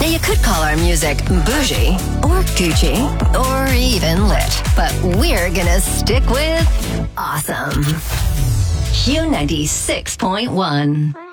Now, you could call our music bougie, or Gucci, or even lit, but we're gonna stick with awesome. Q96.1.